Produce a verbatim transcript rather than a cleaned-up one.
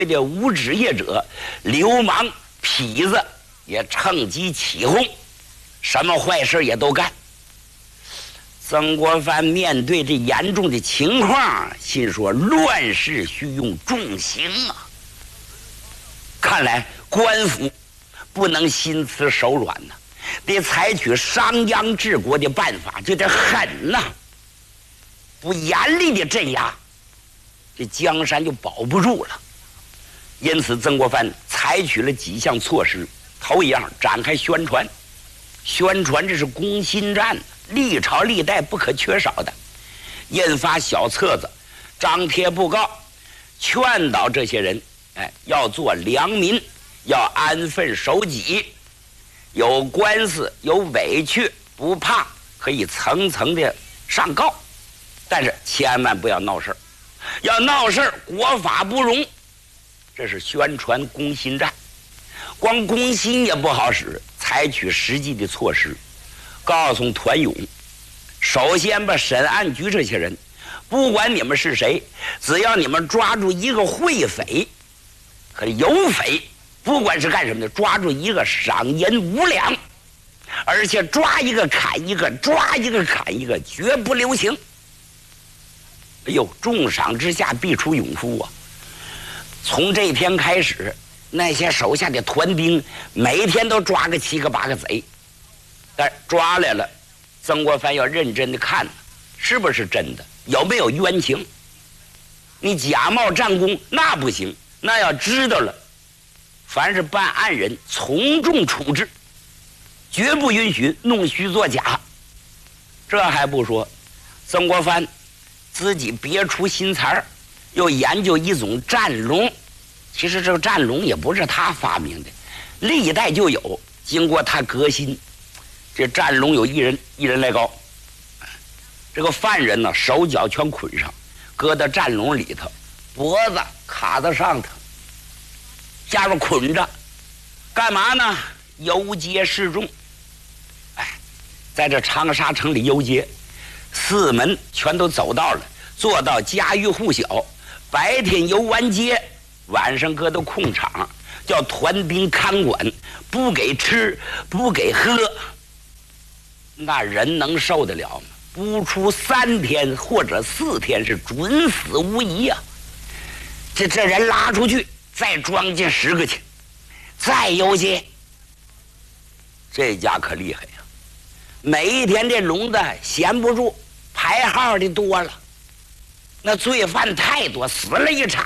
的无职业者、流氓、痞子也趁机起哄，什么坏事也都干。曾国藩面对这严重的情况，心说乱世需用重刑啊！看来官府不能心慈手软呐、啊，得采取商鞅治国的办法，就得狠呐、啊！不严厉的镇压，这江山就保不住了。因此，曾国藩采取了几项措施。头一样，展开宣传，宣传这是攻心战，历朝历代不可缺少的。印发小册子，张贴布告，劝导这些人，哎，要做良民，要安分守己，有官司有委屈不怕，可以层层的上告，但是千万不要闹事儿，要闹事儿国法不容。这是宣传攻心战，光攻心也不好使，采取实际的措施，告诉团勇，首先把审案局这些人，不管你们是谁，只要你们抓住一个会匪和有匪，不管是干什么的，抓住一个赏银五两，而且抓一个砍一个，抓一个砍一个，绝不留情。哎呦，重赏之下必出勇夫啊！从这天开始，那些手下的团兵每天都抓个七个八个贼，但抓来了，曾国藩要认真的看，是不是真的，有没有冤情。你假冒战功那不行，那要知道了，凡是办案人从重处置，绝不允许弄虚作假。这还不说，曾国藩自己别出心裁儿，又研究一种战龙。其实这个战龙也不是他发明的，历代就有，经过他革新，这战龙有一人一人来高，这个犯人呢手脚全捆上，搁到战龙里头，脖子卡在上头，下边捆着，干嘛呢？游街示众。哎，在这长沙城里游街，四门全都走到了，做到家喻户晓。白天游完街，晚上搁到空场，叫团兵看管，不给吃不给喝，那人能受得了吗？不出三天或者四天是准死无疑呀、啊！这这人拉出去，再装进十个去，再游街，这家可厉害呀！每一天这笼子闲不住，排号的多了。那罪犯太多，死了一茬